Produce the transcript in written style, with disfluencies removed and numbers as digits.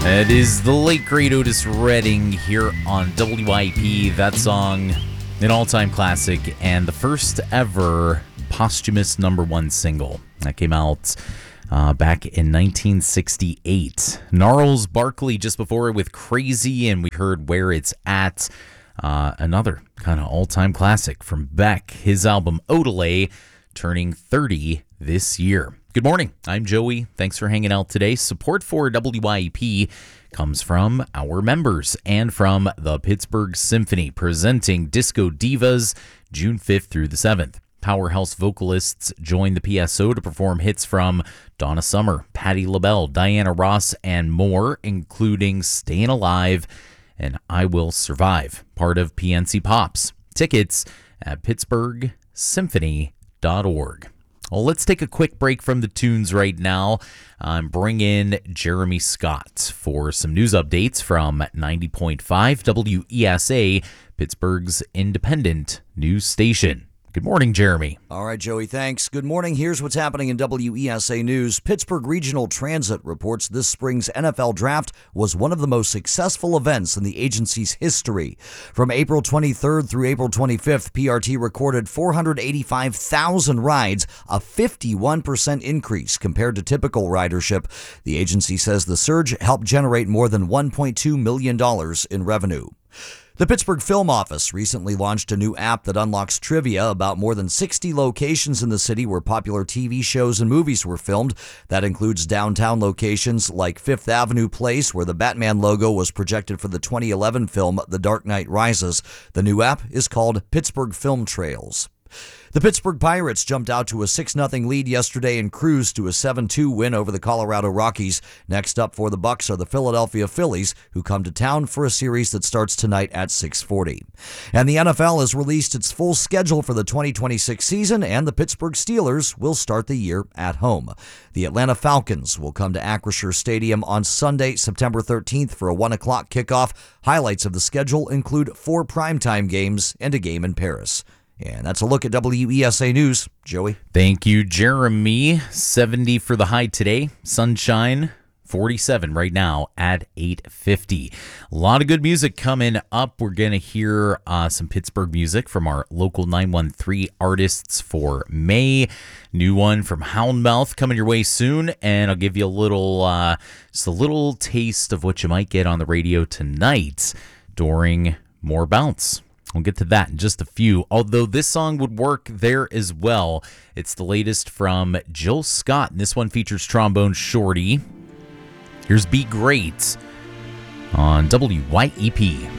It is the late great Otis Redding here on WIP. That song, an all-time classic and the first ever posthumous #1 single that came out back in 1968. Gnarls Barkley just before it with Crazy, and we heard Where It's At, another kind of all-time classic from Beck, his album Odelay, turning 30 this year. Good morning. I'm Joey. Thanks for hanging out today. Support for WIP comes from our members and from the Pittsburgh Symphony, presenting Disco Divas June 5th through the 7th. Powerhouse vocalists join the PSO to perform hits from Donna Summer, Patti LaBelle, Diana Ross, and more, including Stayin' Alive and I Will Survive, part of PNC Pops. Tickets at pittsburghsymphony.org. Well, let's take a quick break from the tunes right now. Bring in Jeremy Scott for some news updates from 90.5 WESA, Pittsburgh's independent news station. Good morning, Jeremy. All right, Joey, thanks. Good morning. Here's what's happening in WESA News. Pittsburgh Regional Transit reports this spring's NFL Draft was one of the most successful events in the agency's history. From April 23rd through April 25th, PRT recorded 485,000 rides, a 51% increase compared to typical ridership. The agency says the surge helped generate more than $1.2 million in revenue. The Pittsburgh Film Office recently launched a new app that unlocks trivia about more than 60 locations in the city where popular TV shows and movies were filmed. That includes downtown locations like Fifth Avenue Place, where the Batman logo was projected for the 2011 film The Dark Knight Rises. The new app is called Pittsburgh Film Trails. The Pittsburgh Pirates jumped out to a 6-0 lead yesterday and cruised to a 7-2 win over the Colorado Rockies. Next up for the Bucks are the Philadelphia Phillies, who come to town for a series that starts tonight at 6:40. And the NFL has released its full schedule for the 2026 season, and the Pittsburgh Steelers will start the year at home. The Atlanta Falcons will come to Acrisure Stadium on Sunday, September 13th for a 1 o'clock kickoff. Highlights of the schedule include 4 primetime games and a game in Paris. And that's a look at WESA News. Joey. Thank you, Jeremy. 70 for the high today. Sunshine, 47 right now at 8:50. A lot of good music coming up. We're going to hear some Pittsburgh music from our local 913 artists for May. New one from Houndmouth coming your way soon. And I'll give you just a little taste of what you might get on the radio tonight during More Bounce. We'll get to that in just a few, although this song would work there as well. It's the latest from Jill Scott, and this one features Trombone Shorty. Here's Be Great on WYEP.